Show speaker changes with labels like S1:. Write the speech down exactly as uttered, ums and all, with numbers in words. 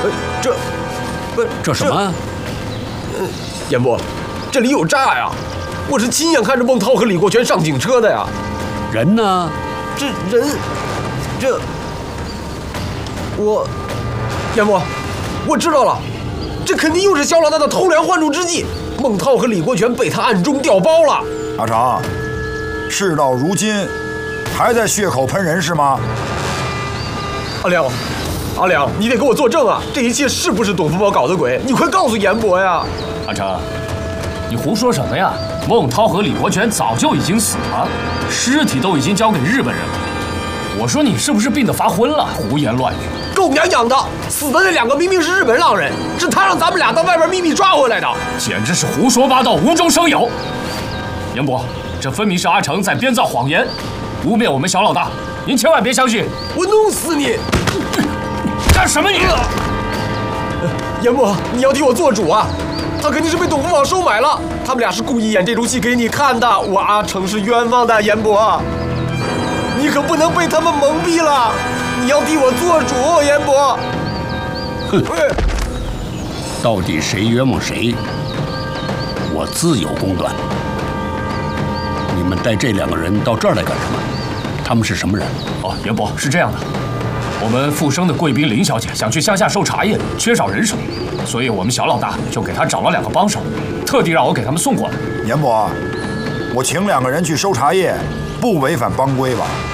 S1: 这，不，
S2: 这什么？
S1: 呃，严伯，这里有诈呀！我是亲眼看着孟涛和李国权上警车的呀。
S2: 人呢？
S1: 这人，这，我，严伯，我知道了，这肯定又是肖老大的偷梁换柱之计。孟涛和李国权被他暗中调包了。
S3: 阿长，事到如今，还在血口喷人是吗？
S1: 阿良，阿良，你得给我作证啊！这一切是不是董福宝搞的鬼？你快告诉严伯呀！
S4: 阿成，你胡说什么呀？孟涛和李国权早就已经死了，尸体都已经交给日本人了。我说你是不是病得发昏了？胡言乱语！
S1: 狗娘养的！死的那两个明明是日本浪人，是他让咱们俩到外边秘密抓回来的，
S4: 简直是胡说八道，无中生有。严伯，这分明是阿成在编造谎言，污蔑我们小老大，您千万别相信！
S1: 我弄死你！
S4: 干什么你？
S1: 严伯，你要替我做主啊！他肯定是被董福宝收买了，他们俩是故意演这出戏给你看的。我阿成是冤枉的，严伯，你可不能被他们蒙蔽了。你要替我做主，严伯。
S2: 哼，到底谁冤枉谁，我自有公断。你们带这两个人到这儿来干什么？他们是什么人？
S4: 哦，严伯，是这样的，我们富生的贵宾林小姐想去乡下收茶叶，缺少人手，所以我们小老大就给她找了两个帮手，特地让我给他们送过来。
S3: 严伯，我请两个人去收茶叶，不违反帮规吧？